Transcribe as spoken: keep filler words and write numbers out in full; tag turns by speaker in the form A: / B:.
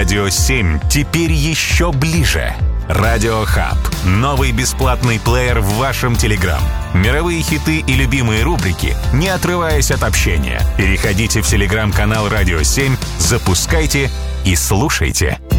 A: Радио семь теперь еще ближе. Радио Хаб. Новый бесплатный плеер в вашем Телеграм. Мировые хиты и любимые рубрики, не отрываясь от общения. Переходите в Телеграм-канал Радио семь, запускайте и слушайте.